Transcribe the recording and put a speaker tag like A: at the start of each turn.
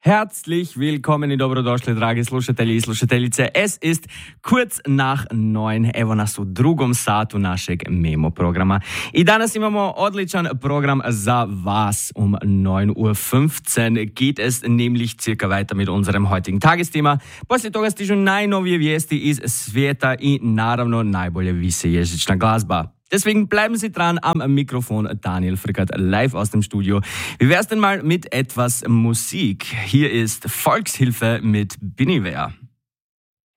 A: Herzlich willkommen i dobrodošli, dragi slušatelji i slušateljice. Es ist kurz nach 9. Evo nas u drugom satu našeg Memo programa. I danas imamo odličan program za vas. Um 9:15 Uhr geht es nämlich circa weiter mit unserem heutigen Tagesthema. Poslije toga stižu najnovije vijesti iz svijeta i naravno najbolje visejezična glazba. Deswegen bleiben Sie dran am Mikrofon. Daniel Frickert live aus dem Studio. Wie wär's denn mal mit etwas Musik? Hier ist Volkshilfe mit Biniver.